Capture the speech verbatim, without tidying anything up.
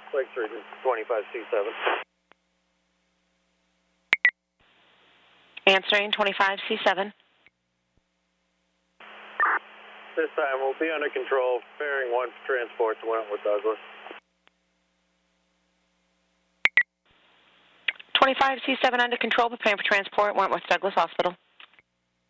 Lake three to twenty-five C seven. Answering twenty-five C seven. This time we'll be under control, bearing one for transport to Wentworth Douglas. twenty-five C seven under control, preparing for transport, Wentworth Douglas Hospital.